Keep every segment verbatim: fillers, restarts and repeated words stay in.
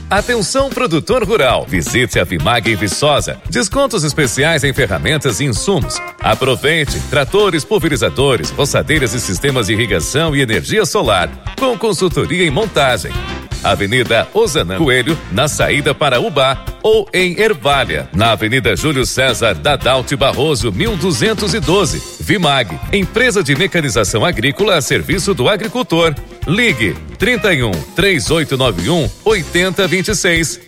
Atenção, produtor rural. Visite a Vimag em Viçosa. Descontos especiais em ferramentas e insumos. Aproveite. Tratores, pulverizadores, roçadeiras e sistemas de irrigação e energia solar. Com consultoria em montagem. Avenida Ozanam Coelho, na saída para Ubá, ou em Ervalha, na Avenida Júlio César Dadalti Barroso, mil duzentos e doze. Vimag, empresa de mecanização agrícola a serviço do agricultor. Ligue trinta e um, três oito nove um, oito zero dois seis.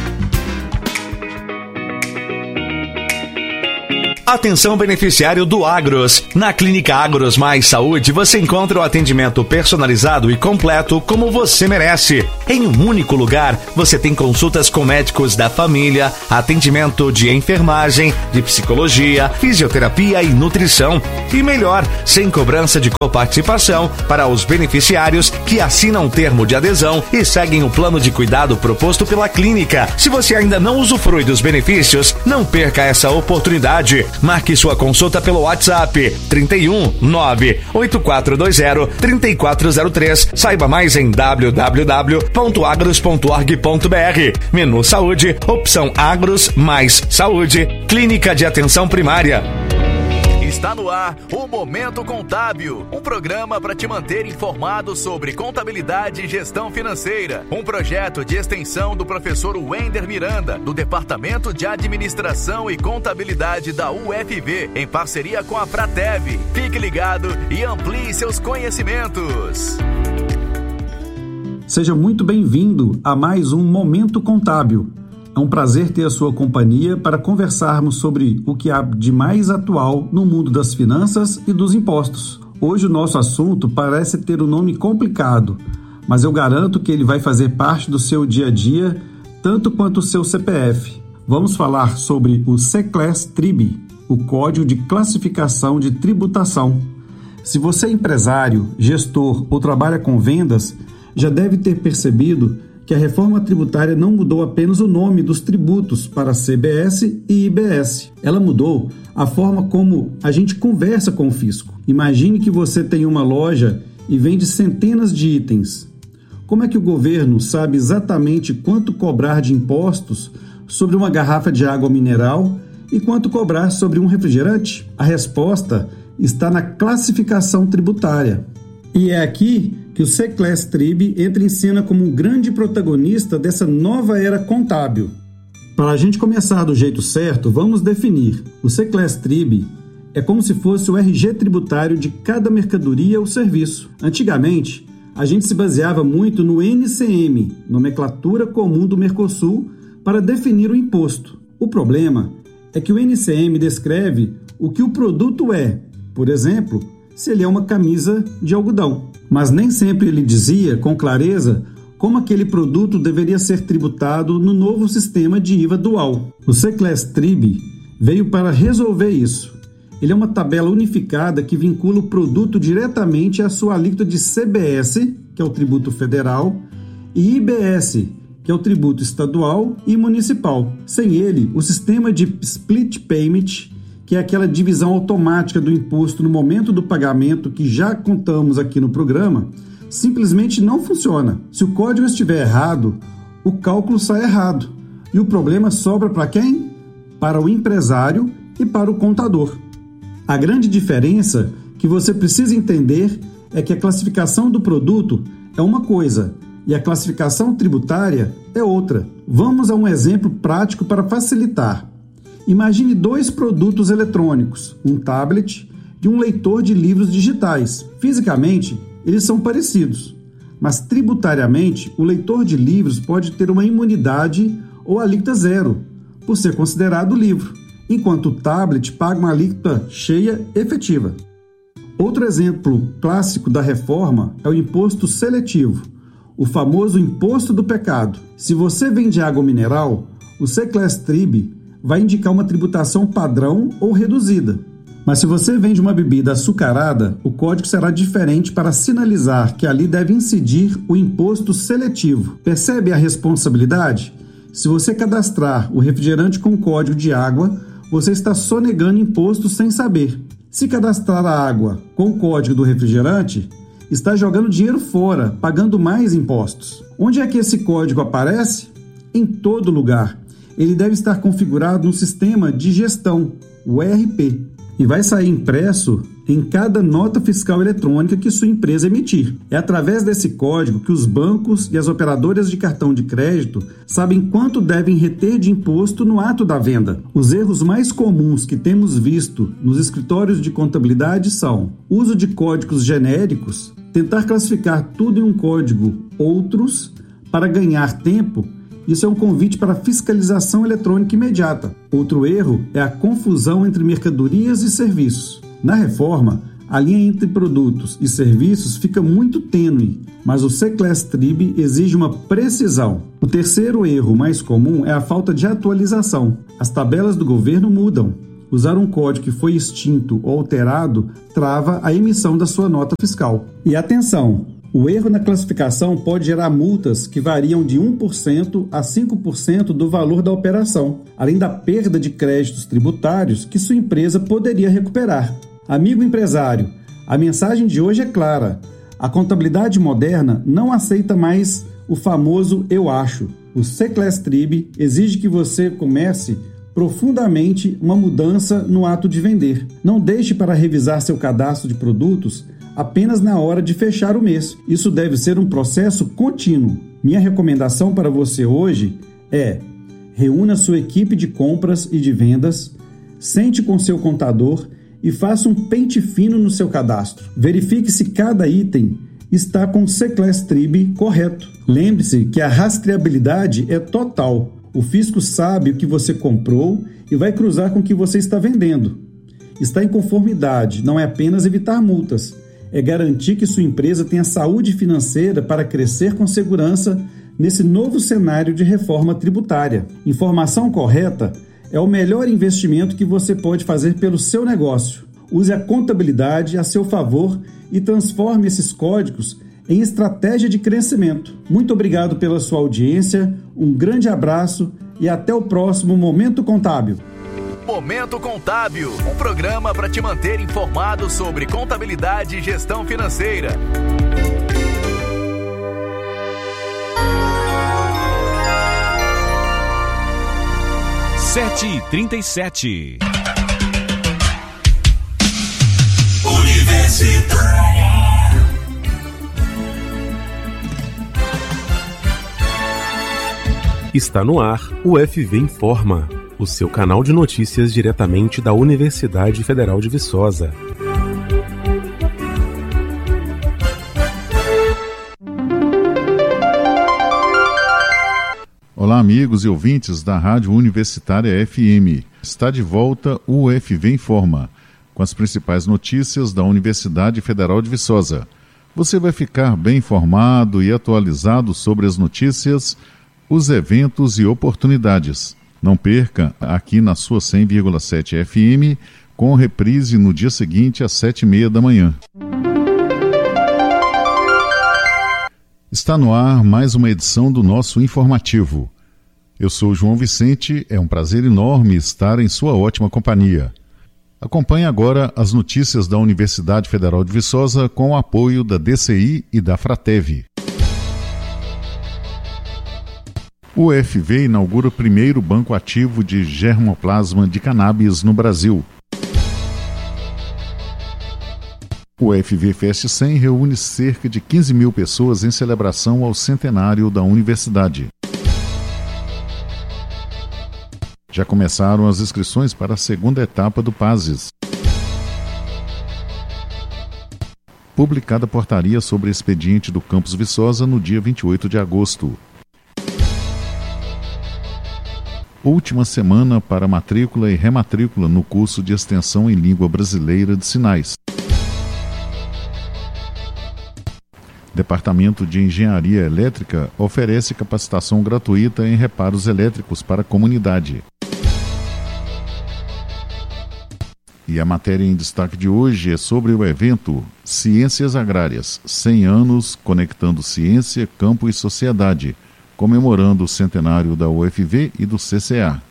Atenção, beneficiário do Agros. Na Clínica Agros Mais Saúde, você encontra o atendimento personalizado e completo como você merece. Em um único lugar, você tem consultas com médicos da família, atendimento de enfermagem, de psicologia, fisioterapia e nutrição. E melhor, sem cobrança de coparticipação para os beneficiários que assinam o termo de adesão e seguem o plano de cuidado proposto pela clínica. Se você ainda não usufrui dos benefícios, não perca essa oportunidade. Marque sua consulta pelo WhatsApp trinta e um, nove oito quatro dois zero, três quatro zero três. Saiba mais em w w w ponto agros ponto org ponto b r. Menu Saúde, opção Agros mais Saúde, Clínica de Atenção Primária. Está no ar o Momento Contábil, um programa para te manter informado sobre contabilidade e gestão financeira. Um projeto de extensão do professor Wender Miranda, do Departamento de Administração e Contabilidade da U F V, em parceria com a Fratev. Fique ligado e amplie seus conhecimentos. Seja muito bem-vindo a mais um Momento Contábil. É um prazer ter a sua companhia para conversarmos sobre o que há de mais atual no mundo das finanças e dos impostos. Hoje o nosso assunto parece ter um nome complicado, mas eu garanto que ele vai fazer parte do seu dia a dia, tanto quanto o seu C P F. Vamos falar sobre o C-Class-Trib, o Código de Classificação de Tributação. Se você é empresário, gestor ou trabalha com vendas, já deve ter percebido que a reforma tributária não mudou apenas o nome dos tributos para C B S e I B S. Ela mudou a forma como a gente conversa com o fisco. Imagine que você tem uma loja e vende centenas de itens. Como é que o governo sabe exatamente quanto cobrar de impostos sobre uma garrafa de água mineral e quanto cobrar sobre um refrigerante? A resposta está na classificação tributária. E é aqui que o C-Class-Trib entra em cena como um grande protagonista dessa nova era contábil. Para a gente começar do jeito certo, vamos definir. O C-Class-Trib é como se fosse o R G tributário de cada mercadoria ou serviço. Antigamente, a gente se baseava muito no N C M, Nomenclatura Comum do Mercosul, para definir o imposto. O problema é que o N C M descreve o que o produto é, por exemplo, se ele é uma camisa de algodão. Mas nem sempre ele dizia com clareza como aquele produto deveria ser tributado no novo sistema de I V A dual. O C-Class-Trib veio para resolver isso. Ele é uma tabela unificada que vincula o produto diretamente à sua alíquota de C B S, que é o tributo federal, e I B S, que é o tributo estadual e municipal. Sem ele, o sistema de split payment, que é aquela divisão automática do imposto no momento do pagamento que já contamos aqui no programa, simplesmente não funciona. Se o código estiver errado, o cálculo sai errado. E o problema sobra para quem? Para o empresário e para o contador. A grande diferença que você precisa entender é que a classificação do produto é uma coisa e a classificação tributária é outra. Vamos a um exemplo prático para facilitar. Imagine dois produtos eletrônicos, um tablet e um leitor de livros digitais. Fisicamente, eles são parecidos, mas tributariamente, o leitor de livros pode ter uma imunidade ou alíquota zero, por ser considerado livro, enquanto o tablet paga uma alíquota cheia efetiva. Outro exemplo clássico da reforma é o imposto seletivo, o famoso imposto do pecado. Se você vende água mineral, o C-Class-Trib vai indicar uma tributação padrão ou reduzida. Mas se você vende uma bebida açucarada, o código será diferente para sinalizar que ali deve incidir o imposto seletivo. Percebe a responsabilidade? Se você cadastrar o refrigerante com código de água, você está sonegando imposto sem saber. Se cadastrar a água com o código do refrigerante, está jogando dinheiro fora, pagando mais impostos. Onde é que esse código aparece? em todo lugar. Ele deve estar configurado no sistema de gestão, o E R P, e vai sair impresso em cada nota fiscal eletrônica que sua empresa emitir. É através desse código que os bancos e as operadoras de cartão de crédito sabem quanto devem reter de imposto no ato da venda. Os erros mais comuns que temos visto nos escritórios de contabilidade são uso de códigos genéricos, tentar classificar tudo em um código outros para ganhar tempo. Isso é um convite para fiscalização eletrônica imediata. Outro erro é a confusão entre mercadorias e serviços. Na reforma, a linha entre produtos e serviços fica muito tênue, mas o C-Class T R I B exige uma precisão. O terceiro erro mais comum é a falta de atualização. As tabelas do governo mudam. Usar um código que foi extinto ou alterado trava a emissão da sua nota fiscal. E atenção! O erro na classificação pode gerar multas que variam de um por cento a cinco por cento do valor da operação, além da perda de créditos tributários que sua empresa poderia recuperar. Amigo empresário, a mensagem de hoje é clara. A contabilidade moderna não aceita mais o famoso eu acho. O C-Class T R I B exige que você comece profundamente uma mudança no ato de vender. Não deixe para revisar seu cadastro de produtos apenas na hora de fechar o mês. Isso deve ser um processo contínuo. Minha recomendação para você hoje é: reúna sua equipe de compras e de vendas, sente com seu contador e faça um pente fino no seu cadastro. Verifique se cada item está com o C-Class T R I B correto. Lembre-se que a rastreabilidade é total. O fisco sabe o que você comprou e vai cruzar com o que você está vendendo. Está em conformidade, não é apenas evitar multas. É garantir que sua empresa tenha saúde financeira para crescer com segurança nesse novo cenário de reforma tributária. Informação correta é o melhor investimento que você pode fazer pelo seu negócio. Use a contabilidade a seu favor e transforme esses códigos em estratégia de crescimento. Muito obrigado pela sua audiência, um grande abraço e até o próximo Momento Contábil. Momento Contábil, um programa para te manter informado sobre contabilidade e gestão financeira. sete e trinta e sete. Universitária. Está no ar o F V Informa, o seu canal de notícias diretamente da Universidade Federal de Viçosa. Olá, amigos e ouvintes da Rádio Universitária F M. Está de volta o F V Informa, com as principais notícias da Universidade Federal de Viçosa. Você vai ficar bem informado e atualizado sobre as notícias, os eventos e oportunidades. Não perca aqui na sua cem vírgula sete F M, com reprise no dia seguinte às sete e meia da manhã. Está no ar mais uma edição do nosso informativo. Eu sou João Vicente, é um prazer enorme estar em sua ótima companhia. Acompanhe agora as notícias da Universidade Federal de Viçosa com o apoio da D C I e da Fratev. O U F V inaugura o primeiro banco ativo de germoplasma de cannabis no Brasil. O U F V Fest cem reúne cerca de quinze mil pessoas em celebração ao centenário da universidade. Já começaram as inscrições para a segunda etapa do PASES. Publicada portaria sobre expediente do Campus Viçosa no dia vinte e oito de agosto. Última semana para matrícula e rematrícula no curso de extensão em língua brasileira de sinais. Departamento de Engenharia Elétrica oferece capacitação gratuita em reparos elétricos para a comunidade. E a matéria em destaque de hoje é sobre o evento Ciências Agrárias, cem anos conectando ciência, campo e sociedade, comemorando o centenário da U F V e do C C A.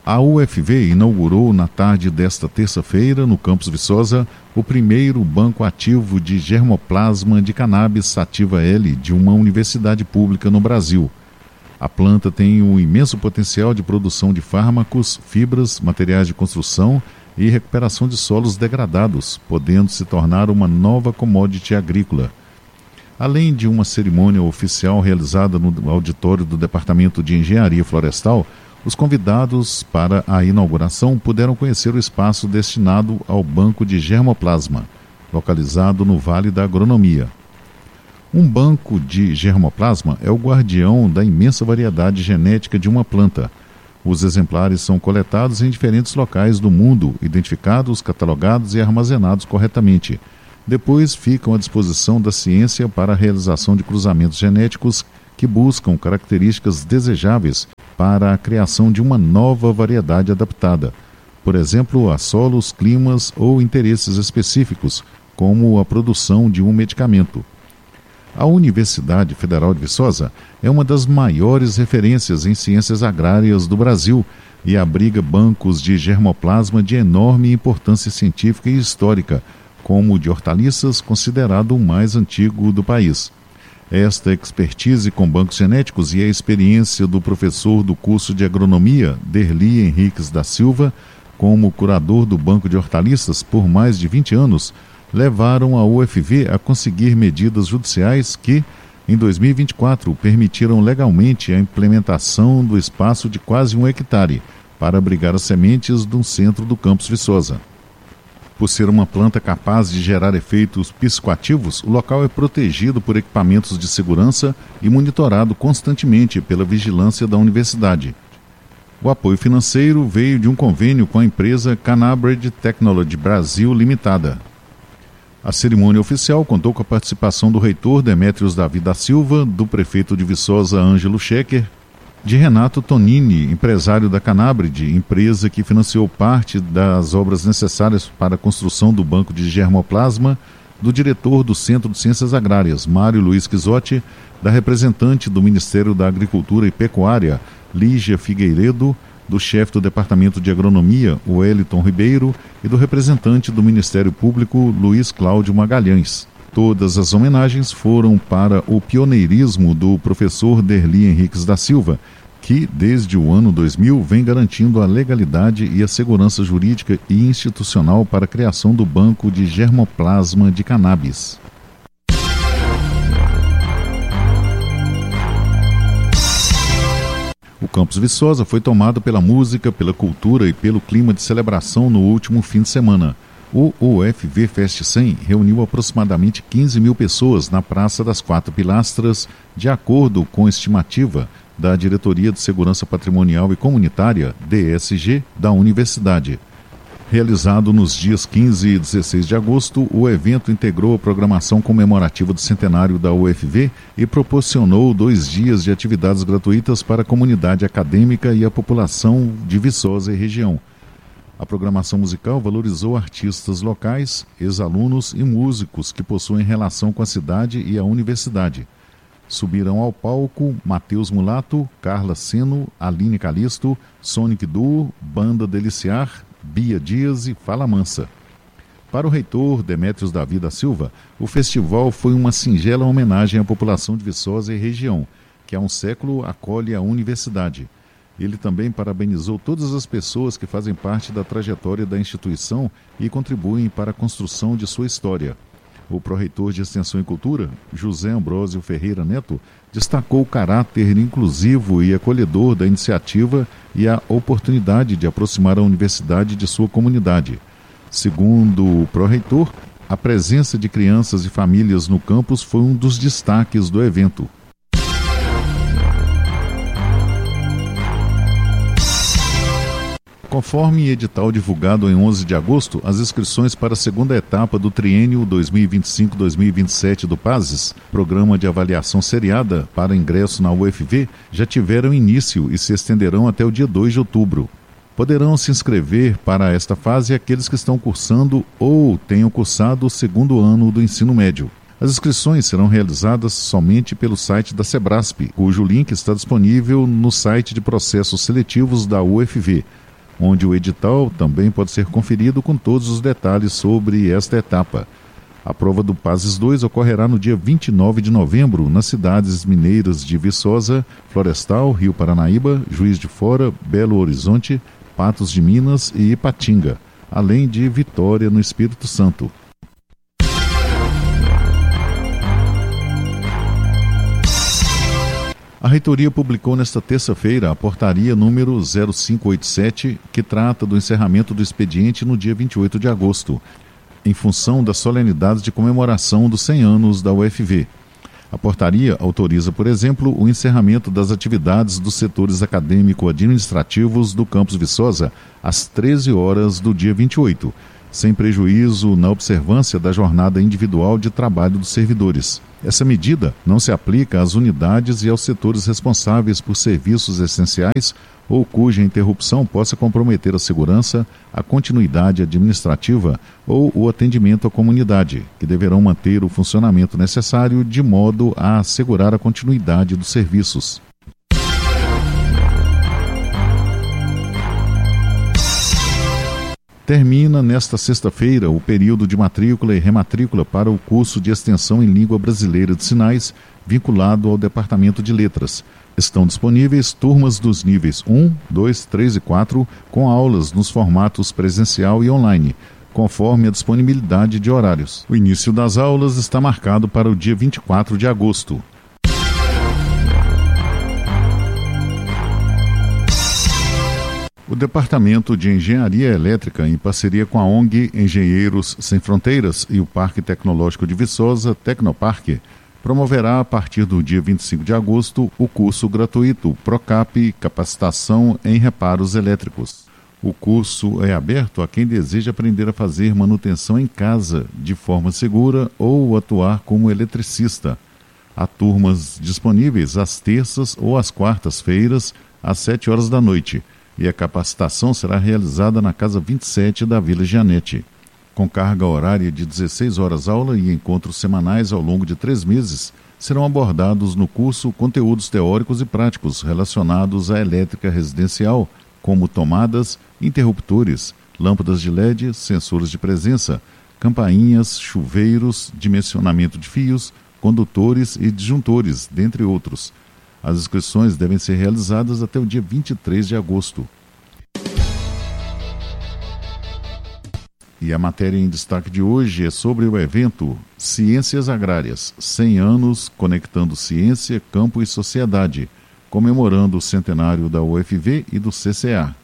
A U F V inaugurou na tarde desta terça-feira, no Campus Viçosa, o primeiro banco ativo de germoplasma de cannabis sativa L de uma universidade pública no Brasil. A planta tem um imenso potencial de produção de fármacos, fibras, materiais de construção e recuperação de solos degradados, podendo se tornar uma nova commodity agrícola. Além de uma cerimônia oficial realizada no auditório do Departamento de Engenharia Florestal, os convidados para a inauguração puderam conhecer o espaço destinado ao banco de germoplasma, localizado no Vale da Agronomia. Um banco de germoplasma é o guardião da imensa variedade genética de uma planta. Os exemplares são coletados em diferentes locais do mundo, identificados, catalogados e armazenados corretamente. Depois ficam à disposição da ciência para a realização de cruzamentos genéticos que buscam características desejáveis para a criação de uma nova variedade adaptada, por exemplo, a solos, climas ou interesses específicos, como a produção de um medicamento. A Universidade Federal de Viçosa é uma das maiores referências em ciências agrárias do Brasil e abriga bancos de germoplasma de enorme importância científica e histórica, como o de hortaliças, considerado o mais antigo do país. Esta expertise com bancos genéticos e a experiência do professor do curso de agronomia, Derli Henriques da Silva, como curador do Banco de Hortaliças por mais de vinte anos, levaram a U F V a conseguir medidas judiciais que, em dois mil e vinte e quatro, permitiram legalmente a implementação do espaço de quase um hectare para abrigar as sementes de um centro do Campus Viçosa. Por ser uma planta capaz de gerar efeitos psicoativos, o local é protegido por equipamentos de segurança e monitorado constantemente pela vigilância da universidade. O apoio financeiro veio de um convênio com a empresa Canabred Technology Brasil Limitada. A cerimônia oficial contou com a participação do reitor Demétrios Davi da Silva, do prefeito de Viçosa Ângelo Schecker, de Renato Tonini, empresário da Canabred, empresa que financiou parte das obras necessárias para a construção do banco de germoplasma, do diretor do Centro de Ciências Agrárias, Mário Luiz Quisotti, da representante do Ministério da Agricultura e Pecuária, Lígia Figueiredo, do chefe do Departamento de Agronomia, Wellington Ribeiro, e do representante do Ministério Público, Luiz Cláudio Magalhães. Todas as homenagens foram para o pioneirismo do professor Derli Henriques da Silva, que, desde o ano dois mil, vem garantindo a legalidade e a segurança jurídica e institucional para a criação do Banco de Germoplasma de Cannabis. O Campus Viçosa foi tomado pela música, pela cultura e pelo clima de celebração no último fim de semana. O U F V Fest cem reuniu aproximadamente quinze mil pessoas na Praça das Quatro Pilastras, de acordo com estimativa da Diretoria de Segurança Patrimonial e Comunitária, D S G, da Universidade. Realizado nos dias quinze e dezesseis de agosto, o evento integrou a programação comemorativa do centenário da U F V e proporcionou dois dias de atividades gratuitas para a comunidade acadêmica e a população de Viçosa e região. A programação musical valorizou artistas locais, ex-alunos e músicos que possuem relação com a cidade e a universidade. Subiram ao palco Matheus Mulato, Carla Seno, Aline Calisto, Sonic Duo, Banda Deliciar, Bia Dias e Fala Mansa. Para o reitor Demétrios Davi da Silva, o festival foi uma singela homenagem à população de Viçosa e região, que há um século acolhe a universidade. Ele também parabenizou todas as pessoas que fazem parte da trajetória da instituição e contribuem para a construção de sua história. O pró-reitor de Extensão e Cultura, José Ambrósio Ferreira Neto, destacou o caráter inclusivo e acolhedor da iniciativa e a oportunidade de aproximar a universidade de sua comunidade. Segundo o pró-reitor, a presença de crianças e famílias no campus foi um dos destaques do evento. Conforme edital divulgado em onze de agosto, as inscrições para a segunda etapa do triênio dois mil e vinte e cinco a dois mil e vinte e sete do PASES, Programa de Avaliação Seriada para ingresso na U F V, já tiveram início e se estenderão até o dia dois de outubro. Poderão se inscrever para esta fase aqueles que estão cursando ou tenham cursado o segundo ano do ensino médio. As inscrições serão realizadas somente pelo site da Sebrasp, cujo link está disponível no site de processos seletivos da U F V. onde o edital também pode ser conferido com todos os detalhes sobre esta etapa. A prova do PASES dois ocorrerá no dia vinte e nove de novembro, nas cidades mineiras de Viçosa, Florestal, Rio Paranaíba, Juiz de Fora, Belo Horizonte, Patos de Minas e Ipatinga, além de Vitória, no Espírito Santo. A reitoria publicou nesta terça-feira a portaria número zero cinco oito sete, que trata do encerramento do expediente no dia vinte e oito de agosto, em função das solenidades de comemoração dos cem anos da U F V. A portaria autoriza, por exemplo, o encerramento das atividades dos setores acadêmico-administrativos do Campus Viçosa às treze horas do dia vinte e oito, sem prejuízo na observância da jornada individual de trabalho dos servidores. Essa medida não se aplica às unidades e aos setores responsáveis por serviços essenciais ou cuja interrupção possa comprometer a segurança, a continuidade administrativa ou o atendimento à comunidade, que deverão manter o funcionamento necessário de modo a assegurar a continuidade dos serviços. Termina nesta sexta-feira o período de matrícula e rematrícula para o curso de extensão em língua brasileira de sinais, vinculado ao Departamento de Letras. Estão disponíveis turmas dos níveis um, dois, três e quatro, com aulas nos formatos presencial e online, conforme a disponibilidade de horários. O início das aulas está marcado para o dia vinte e quatro de agosto. O Departamento de Engenharia Elétrica, em parceria com a O N G Engenheiros Sem Fronteiras e o Parque Tecnológico de Viçosa, Tecnoparque, promoverá a partir do dia vinte e cinco de agosto o curso gratuito PROCAP Capacitação em Reparos Elétricos. O curso é aberto a quem deseja aprender a fazer manutenção em casa de forma segura ou atuar como eletricista. Há turmas disponíveis às terças ou às quartas-feiras, às sete horas da noite, e a capacitação será realizada na Casa vinte e sete da Vila Gianete. Com carga horária de dezesseis horas aula e encontros semanais ao longo de três meses, serão abordados no curso conteúdos teóricos e práticos relacionados à elétrica residencial, como tomadas, interruptores, lâmpadas de L E D, sensores de presença, campainhas, chuveiros, dimensionamento de fios, condutores e disjuntores, dentre outros. As inscrições devem ser realizadas até o dia vinte e três de agosto. E a matéria em destaque de hoje é sobre o evento Ciências Agrárias, cem anos conectando ciência, campo e sociedade, comemorando o centenário da U F V e do C C A.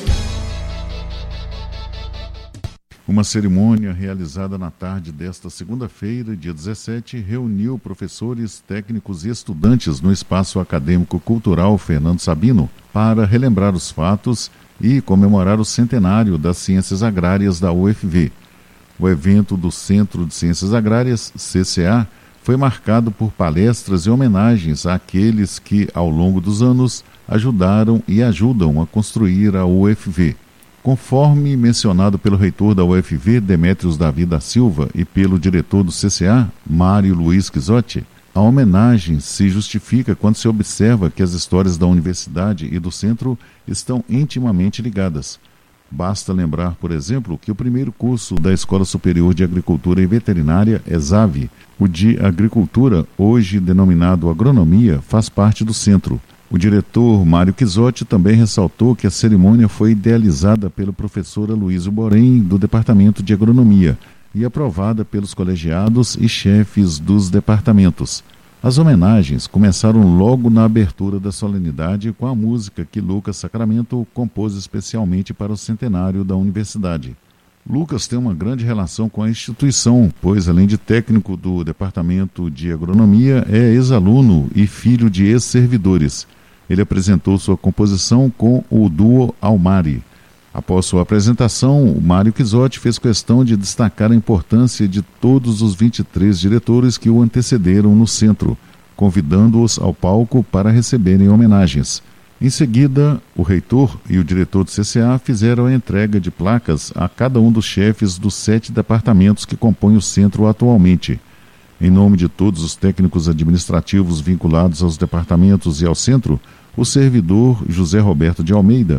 Uma cerimônia realizada na tarde desta segunda-feira, dia dezessete, reuniu professores, técnicos e estudantes no Espaço Acadêmico Cultural Fernando Sabino para relembrar os fatos e comemorar o centenário das Ciências Agrárias da U F V. O evento do Centro de Ciências Agrárias, C C A, foi marcado por palestras e homenagens àqueles que, ao longo dos anos, ajudaram e ajudam a construir a U F V. Conforme mencionado pelo reitor da U F V, Demétrios Davi da Silva, e pelo diretor do C C A, Mário Luiz Quisotti, a homenagem se justifica quando se observa que as histórias da universidade e do centro estão intimamente ligadas. Basta lembrar, por exemplo, que o primeiro curso da Escola Superior de Agricultura e Veterinária, ESAV, o de Agricultura, hoje denominado Agronomia, faz parte do centro. O diretor Mário Quisotti também ressaltou que a cerimônia foi idealizada pelo professor Aloysio Borém, do Departamento de Agronomia, e aprovada pelos colegiados e chefes dos departamentos. As homenagens começaram logo na abertura da solenidade com a música que Lucas Sacramento compôs especialmente para o centenário da universidade. Lucas tem uma grande relação com a instituição, pois, além de técnico do Departamento de Agronomia, é ex-aluno e filho de ex-servidores. Ele apresentou sua composição com o duo Almari. Após sua apresentação, o Mário Quisotti fez questão de destacar a importância de todos os vinte e três diretores que o antecederam no centro, convidando-os ao palco para receberem homenagens. Em seguida, o reitor e o diretor do C C A fizeram a entrega de placas a cada um dos chefes dos sete departamentos que compõem o centro atualmente. Em nome de todos os técnicos administrativos vinculados aos departamentos e ao centro, o servidor José Roberto de Almeida,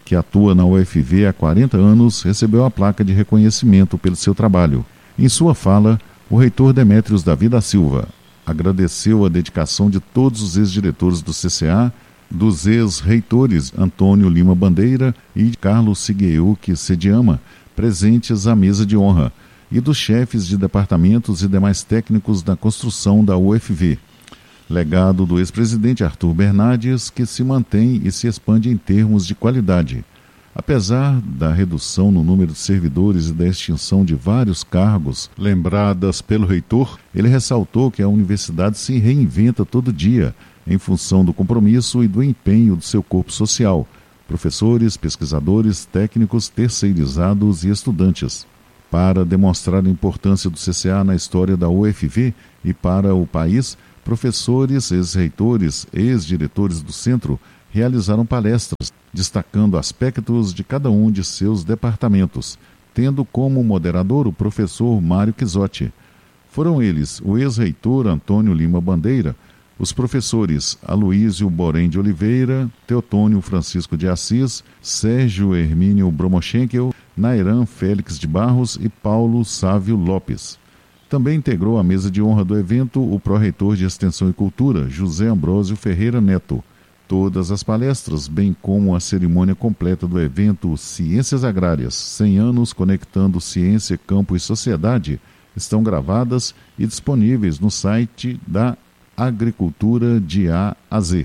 que atua na U F V há quarenta anos, recebeu a placa de reconhecimento pelo seu trabalho. Em sua fala, o reitor Demétrios Davi da Silva agradeceu a dedicação de todos os ex-diretores do C C A, dos ex-reitores Antônio Lima Bandeira e Carlos Sigeuque Sediama, presentes à mesa de honra, e dos chefes de departamentos e demais técnicos da construção da U F V. Legado do ex-presidente Arthur Bernardes, que se mantém e se expande em termos de qualidade. Apesar da redução no número de servidores e da extinção de vários cargos lembradas pelo reitor, ele ressaltou que a universidade se reinventa todo dia, em função do compromisso e do empenho do seu corpo social, professores, pesquisadores, técnicos, terceirizados e estudantes. Para demonstrar a importância do C C A na história da U F V e para o país, professores, ex-reitores, ex-diretores do centro realizaram palestras, destacando aspectos de cada um de seus departamentos, tendo como moderador o professor Mário Quisotti. Foram eles o ex-reitor Antônio Lima Bandeira, os professores Aloísio Borém de Oliveira, Teotônio Francisco de Assis, Sérgio Hermínio Bromochenkel, Nairan Félix de Barros e Paulo Sávio Lopes. Também integrou a mesa de honra do evento o pró-reitor de Extensão e Cultura, José Ambrósio Ferreira Neto. Todas as palestras, bem como a cerimônia completa do evento Ciências Agrárias, cem anos conectando ciência, campo e sociedade, estão gravadas e disponíveis no site da Agricultura de A a Z.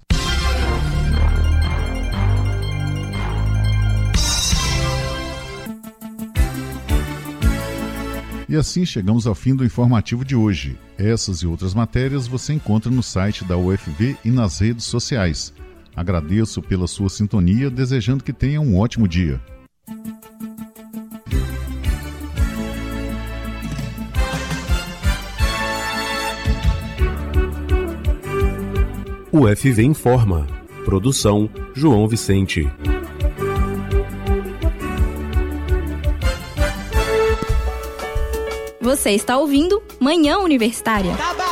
E assim chegamos ao fim do informativo de hoje. Essas e outras matérias você encontra no site da U F V e nas redes sociais. Agradeço pela sua sintonia, desejando que tenha um ótimo dia. U F V Informa. Produção João Vicente. Você está ouvindo Manhã Universitária.